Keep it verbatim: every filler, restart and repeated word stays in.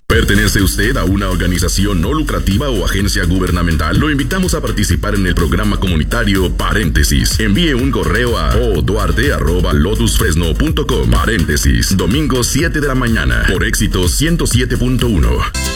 ¿Pertenece usted a una organización no lucrativa o agencia gubernamental? Lo invitamos a participar en el programa comunitario Paréntesis. Envíe un correo a oduarte arroba lotus fresno punto com. Paréntesis, domingo siete de la mañana, por Éxito ciento siete punto uno.